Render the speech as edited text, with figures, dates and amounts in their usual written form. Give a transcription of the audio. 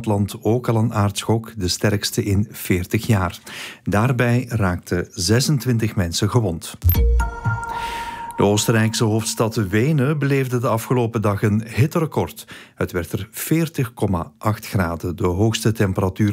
land ook al een aardschok, de sterkste in 40 jaar. Daarbij raakten 26 mensen gewond. De Oostenrijkse hoofdstad Wenen beleefde de afgelopen dag een hitterecord. Het werd er 40,8 graden, de hoogste temperatuur